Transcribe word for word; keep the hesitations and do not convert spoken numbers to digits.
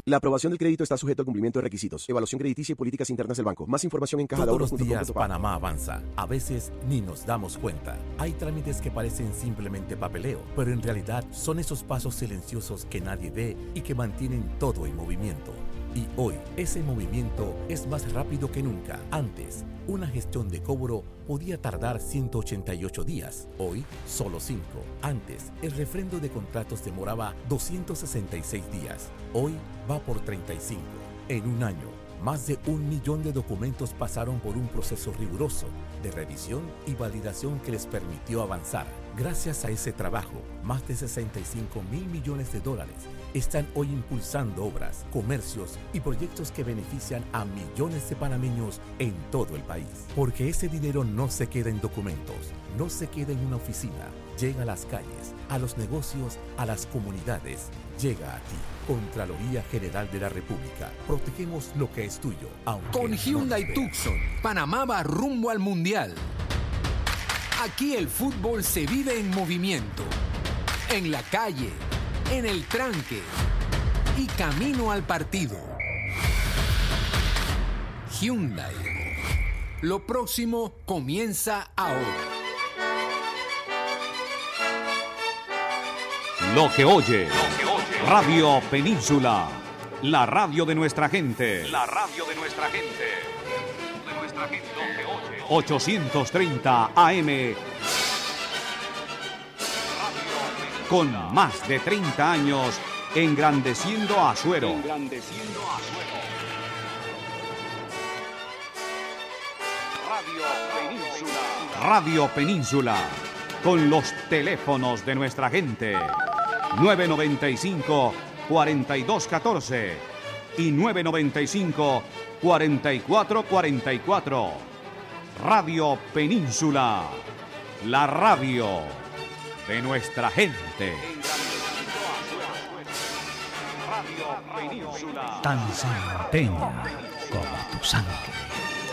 La aprobación del crédito está sujeto al cumplimiento de requisitos, evaluación crediticia y políticas internas del banco. Más información en caja de ahorros punto com punto pa. Todos los días Panamá avanza. A veces ni nos damos cuenta. Hay trámites que parecen simplemente papeleo, pero en realidad son esos pasos silenciosos que nadie ve y que mantienen todo en movimiento. Y hoy, ese movimiento es más rápido que nunca. Antes, una gestión de cobro podía tardar ciento ochenta y ocho días. Hoy, solo cinco. Antes, el refrendo de contratos demoraba doscientos sesenta y seis días. Hoy, va por treinta y cinco. En un año, más de un millón de documentos pasaron por un proceso riguroso de revisión y validación que les permitió avanzar. Gracias a ese trabajo, más de sesenta y cinco mil millones de dólares están hoy impulsando obras, comercios y proyectos que benefician a millones de panameños en todo el país. Porque ese dinero no se queda en documentos, no se queda en una oficina, llega a las calles, a los negocios, a las comunidades, llega a ti. Contraloría General de la República. Protegemos lo que es tuyo. Con Hyundai no Tucson, Panamá va rumbo al Mundial. Aquí el fútbol se vive en movimiento, en la calle, en el tranque y camino al partido. Hyundai. Lo próximo comienza ahora. Lo que oye. Radio Península, la radio de nuestra gente. La radio de nuestra gente. De nuestra gente. ochocientos treinta A M. Con más de treinta años engrandeciendo a Azuero. Engrandeciendo a Azuero. Radio Península. Radio Península. Con los teléfonos de nuestra gente. nueve noventa y cinco, cuarenta y dos catorce y nueve noventa y cinco, cuarenta y cuatro cuarenta y cuatro. Radio Península, la radio de nuestra gente. Tan centeña como tu sangre.